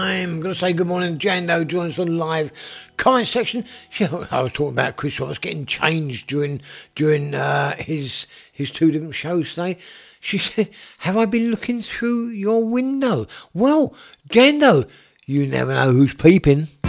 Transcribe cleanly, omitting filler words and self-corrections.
I'm going to say good morning to Jando, joins us on the live comment section. I was talking about Chris Ross getting changed during his two different shows today. She said, have I been looking through your window? Well, Jando, you never know who's peeping.